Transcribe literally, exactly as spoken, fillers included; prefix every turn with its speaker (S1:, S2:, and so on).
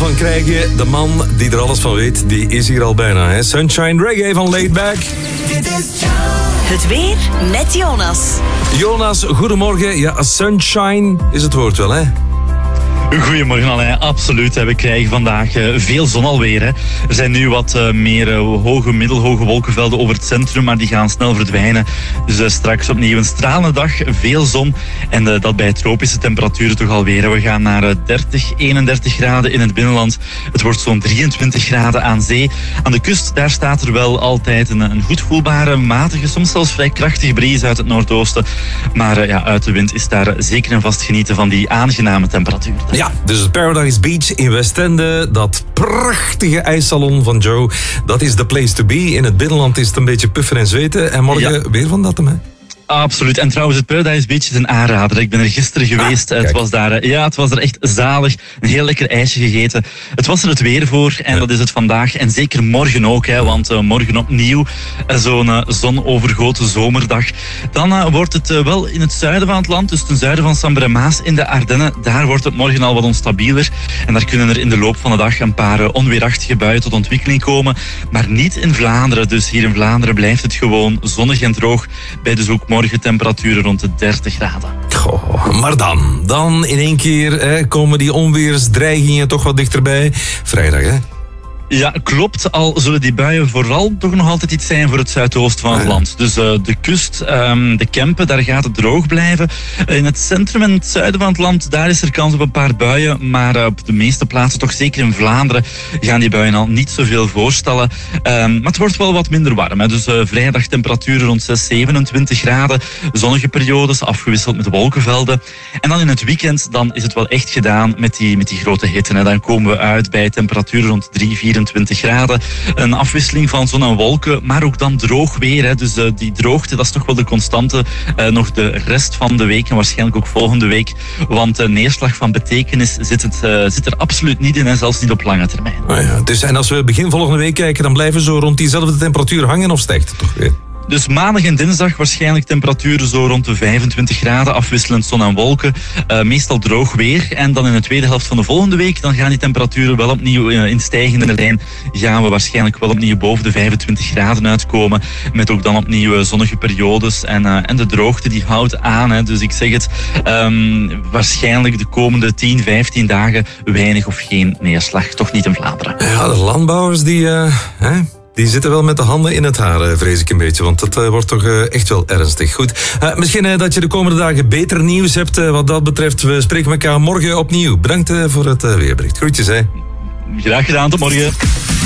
S1: van krijgen. De man die er alles van weet, die is hier al bijna. Hè? Sunshine Reggae van Laid Back.
S2: Dit is het weer met Jonas.
S1: Jonas, goedemorgen. Ja, sunshine is het woord wel, hè?
S3: Goedemorgen Alain, absoluut. We krijgen vandaag veel zon alweer. Er zijn nu wat meer hoge, middelhoge wolkenvelden over het centrum, maar die gaan snel verdwijnen. Dus straks opnieuw een stralende dag, veel zon. En dat bij tropische temperaturen toch alweer. We gaan naar dertig, eenendertig graden in het binnenland. Het wordt zo'n drieëntwintig graden aan zee. Aan de kust, daar staat er wel altijd een, een goed voelbare, matige, soms zelfs vrij krachtige bries uit het noordoosten. Maar ja, uit de wind is daar zeker en vast genieten van die aangename temperatuur.
S1: Ja, dus het Paradise Beach in Westende, dat prachtige ijssalon van Joe, dat is the place to be. In het binnenland is het een beetje puffen en zweten. En morgen ja. weer van dat hem, hè?
S3: Absoluut. En trouwens, het Paradise Beach is een aanrader. Ik ben er gisteren geweest. Ah, het was daar, ja, het was er echt zalig. Een heel lekker ijsje gegeten. Het was er het weer voor en ja. dat is het vandaag. En zeker morgen ook, hè, want uh, morgen opnieuw uh, zo'n uh, zonovergoten zomerdag. Dan uh, wordt het uh, wel in het zuiden van het land, dus ten zuiden van Sambre-Maas in de Ardennen. Daar wordt het morgen al watonstabieler. En daar kunnen er in de loop van de dag een paar uh, onweerachtige buien tot ontwikkeling komen. Maar niet in Vlaanderen. Dus hier in Vlaanderen blijft het gewoon zonnig en droog. Bij dus ook morgen temperaturen rond de dertig graden.
S1: Goh, maar dan, dan in één keer hè, komen die onweersdreigingen toch wat dichterbij. Vrijdag, hè?
S3: Ja, klopt. Al zullen die buien vooral toch nog altijd iets zijn voor het zuidoosten van het
S1: ja.
S3: land. Dus uh, de kust, um, de Kempen, daar gaat het droog blijven. In het centrum en het zuiden van het land, daar is er kans op een paar buien. Maar uh, op de meeste plaatsen, toch zeker in Vlaanderen, gaan die buien al niet zoveel voorstellen. Um, maar het wordt wel wat minder warm. Hè. Dus uh, vrijdag temperaturen rond zes, zevenentwintig graden. Zonnige periodes, afgewisseld met wolkenvelden. En dan in het weekend, dan is het wel echt gedaan met die, met die grote hitte. Hè. Dan komen we uit bij temperaturen rond drie, vier vierentwintig graden. Een afwisseling van zon en wolken, maar ook dan droog weer. Hè. Dus uh, die droogte, dat is toch wel de constante uh, nog de rest van de week en waarschijnlijk ook volgende week. Want uh, neerslag van betekenis zit, het, uh, zit er absoluut niet in en zelfs niet op lange termijn.
S1: Oh ja, dus, en als we begin volgende week kijken, dan blijven we zo rond diezelfde temperatuur hangen of stijgt het toch weer?
S3: Dus maandag en dinsdag waarschijnlijk temperaturen zo rond de vijfentwintig graden, afwisselend zon en wolken. Uh, meestal droog weer. En dan in de tweede helft van de volgende week, dan gaan die temperaturen wel opnieuw uh, in stijgende lijn. Gaan we waarschijnlijk wel opnieuw boven de vijfentwintig graden uitkomen. Met ook dan opnieuw zonnige periodes. En, uh, en de droogte die houdt aan. Hè. Dus ik zeg het, um, waarschijnlijk de komende tien, vijftien dagen weinig of geen neerslag. Toch niet in Vlaanderen.
S1: Ja, de landbouwers die... Uh, hè? Die zitten wel met de handen in het haar, vrees ik een beetje. Want dat uh, wordt toch uh, echt wel ernstig. Goed, uh, misschien uh, dat je de komende dagen beter nieuws hebt uh, wat dat betreft. We spreken elkaar morgen opnieuw. Bedankt uh, voor het uh, weerbericht. Groetjes, hè.
S3: Graag gedaan, tot morgen.